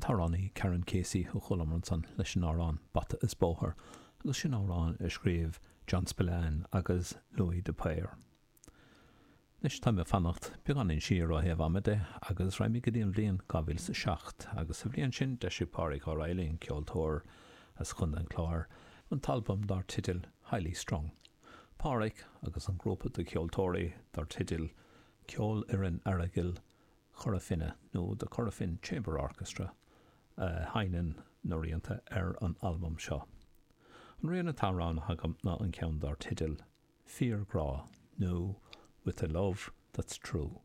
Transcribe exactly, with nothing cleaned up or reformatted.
tarránaí Karen Casey ó Chulamann san leis an árán Bata is Bóthar agus sin árán a scríomh John Spillane agus Louis de Peyre. Nis tá me fannacht beag an in siar ó heh amide agus raimí go dtíon bblion gabhfuil sa seacht agus sa bblion sin deisiú páric ó Réilín ceoltóir as chun an chlár an talbam dar titil Highly Strung. Páric agus an grúpa de ceoltóirí dar titil Ceol Irin Aragil Chorafine nó de Corafin Chamber Orchestra uh, hainan nóíonta ar an album seo. An riana tárán hagam ná an ceann dar titil Fear Gra nó With a Love That's True.